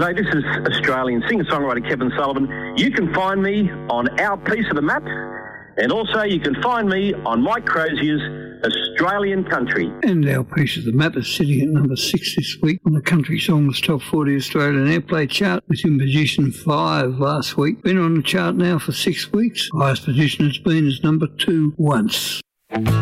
G'day, this is Australian singer-songwriter Kevin Sullivan. You can find me on Our Piece of the Map, and also you can find me on Mike Crozier's Australian Country. And Our Piece of the Map is sitting at number 6 this week on the Country Songs Top 40 Australian Airplay chart. Was in position 5 last week. Been on the chart now for 6 weeks. Highest position it's been is number 2 once.